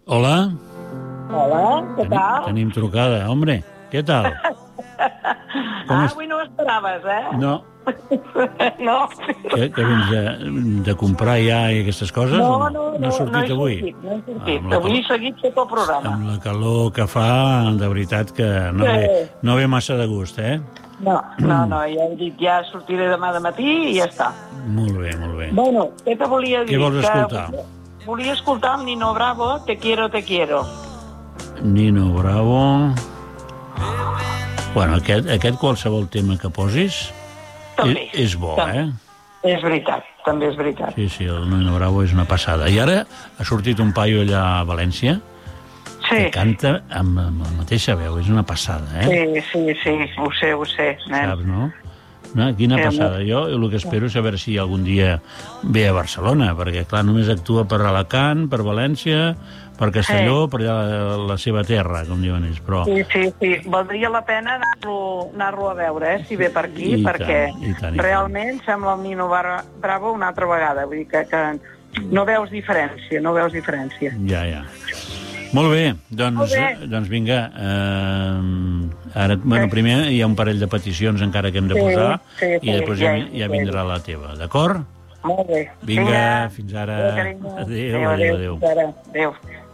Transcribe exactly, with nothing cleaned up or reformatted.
Hola. Hola, què Tenim, tal? tenim trucada. Hombre, què tal? Com Ah, es- avui no ho esperaves, eh? No, No. que, que vens de, de comprar ja i aquestes coses No, o no? no, no, No has no sortit he avui? sortit, no he Ah, sortit. amb la Avui he calor- seguit tot el programa. Amb la calor que fa, de veritat que no, Sí. ve, no ve massa de gust, eh? No, no, no, ja he dit, ja sortiré demà de matí i ja està. Molt bé, molt bé. Bueno, què te volia dir? Què vols Que escoltar? Volia, volia escoltar el Nino Bravo, Te quiero, te quiero. Nino Bravo... Bueno, aquest, aquest qualsevol tema que posis També. és, és bo, també. eh? És veritat, també és veritat. Sí, sí, el Nino Bravo és una passada. I ara ha sortit un paio allà a València Sí, que canta amb, amb la mateixa veu. És una passada, eh? sí, sí, sí, ho sé, ho sé, nen. Saps, no? No, quina Sí, passada. Jo el que espero és saber si algun dia ve a Barcelona, perquè, clar, només actua per Alacant, per València, per Castelló, Sí. per allà la seva terra, com diuen ells, però... Sí, sí, sí. Valdria la pena anar-lo anar a veure, eh, si ve per aquí, I perquè tant, i tant, i tant. realment sembla el Nino Bar- Bravo una altra vegada. Vull dir que, que no veus diferència, no veus diferència. Ja, ja. Molt bé, doncs, Molt bé. doncs vinga. Eh, ara, bueno, primer hi ha un parell de peticions encara que hem de Sí, posar sí, sí, i després ja, ja, ja ja. vindrà la teva, d'acord? Molt bé. Vinga, fins ara. Adéu, carinyo. Adéu, adéu, adéu, adéu. Fins ara. Adéu.